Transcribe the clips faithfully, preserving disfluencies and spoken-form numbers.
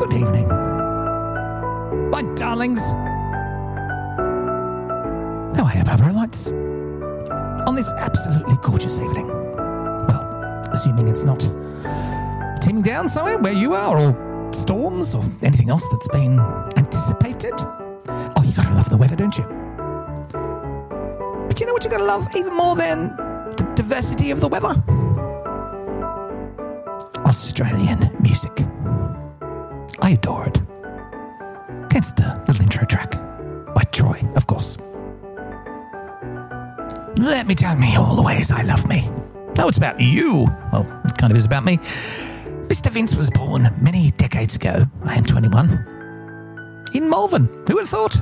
Good evening, my darlings. How are you, Pavlorites? On this absolutely gorgeous evening. Well, assuming it's not teeming down somewhere where you are, or storms, or anything else that's been anticipated. Oh, you gotta love the weather, don't you? But you know what you gotta love even more than the diversity of the weather? Australian music. I adore it. Hence the little intro track by Troy, of course. Let me tell me all the ways I love me. No, it's about you. Well, it kind of is about me. Mister Vince was born many decades ago. I am twenty-one. In Malvern. Who would have thought?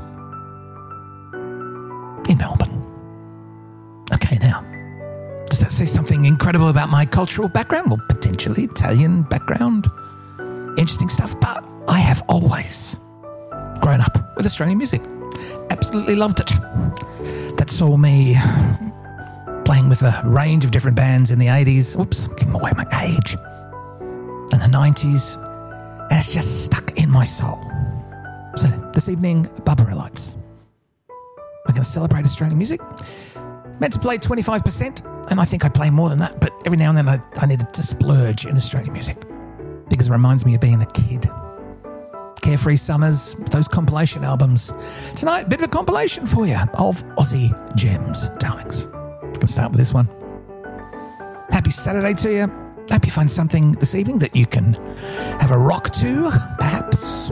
In Melbourne. Okay, now, does that say something incredible about my cultural background? Well, potentially Italian background. Interesting stuff. But I have always grown up with Australian music. Absolutely loved it. That saw me playing with a range of different bands in the eighties. Whoops, giving away my age. And the nineties. And it's just stuck in my soul. So this evening, Pavlorites. We're going to celebrate Australian music. Meant to play twenty-five percent, and I think I play more than that, but every now and then I, I needed to splurge in Australian music because it reminds me of being a kid. Carefree Summers, those compilation albums. Tonight, a bit of a compilation for you of Aussie gems, darlings. Can start with this one. Happy Saturday to you. Hope you find something this evening that you can have a rock to, perhaps,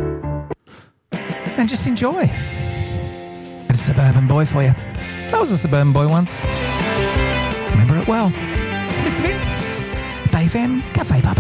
and just enjoy. Bit of Suburban Boy for you. I was a suburban boy once. Remember it well. It's Mister Vince, Bay F M Cafe Papa.